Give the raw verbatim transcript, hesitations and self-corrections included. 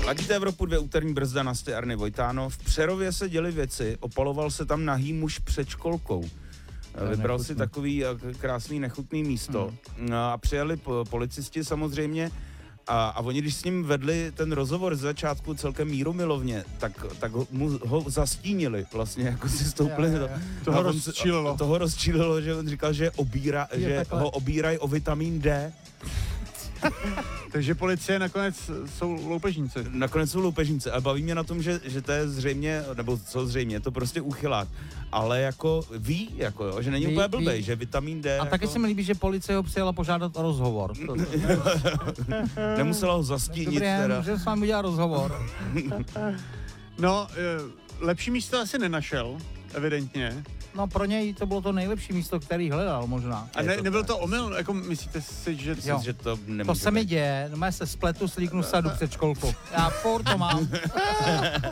Ladíte Evropu dvě, úterní brzda, Nasty, Arny, Vojtánov. V Přerově se děly věci, opaloval se tam nahý muž před školkou. Vybral nechutný. si takový krásný nechutný místo hmm. a přijeli policisti samozřejmě a, a oni, když s ním vedli ten rozhovor z začátku celkem mírumilovně, tak, tak ho, mu, ho zastínili vlastně, jako si stoupili. Ja, ja, ja. To, toho rozčílilo. Toho rozčílilo, že on říkal, že, obíra, že takhle. ho obírají o vitamin D. Takže policie nakonec jsou loupežníci. Nakonec jsou loupežníci a baví mě na tom, že, že to je zřejmě, nebo co zřejmě, je to prostě úchylák, ale jako ví, jako jo, že není ví, úplně blbej, ví. že vitamin D. A jako... taky se mi líbí, že policie ho přijela požádat o rozhovor. To, to. Nemusela ho zastínit. Dobrý, teda. můžeme s vámi udělat rozhovor. No, lepší místo asi nenašel, evidentně. No pro něj to bylo to nejlepší místo, který hledal možná. A ne, to nebyl tak. to omyl? Jako myslíte si, že... Myslím, že to nemůže To se být. mi děje, no já se spletu, slíknu sadu před školkou. Já furt to mám.